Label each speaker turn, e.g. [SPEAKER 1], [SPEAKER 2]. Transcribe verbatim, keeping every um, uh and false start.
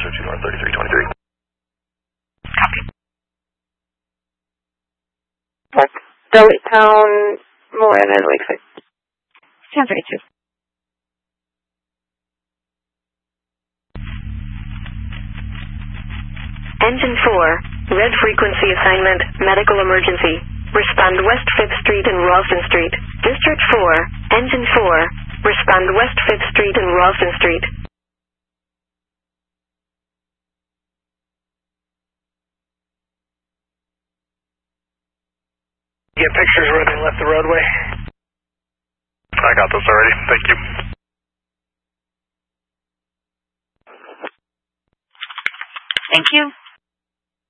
[SPEAKER 1] Joshua two North thirty-three twenty-three.
[SPEAKER 2] Copy.
[SPEAKER 3] Mark. Delta Town, Moana, Lakeside.
[SPEAKER 2] ten thirty-two.
[SPEAKER 4] Engine four, red frequency assignment, medical emergency. Respond West fifth Street and Ralston Street. District four, Engine four, respond West fifth Street and Ralston Street.
[SPEAKER 5] Get pictures where they left the roadway?
[SPEAKER 1] I got this already. Thank you.
[SPEAKER 2] Thank you.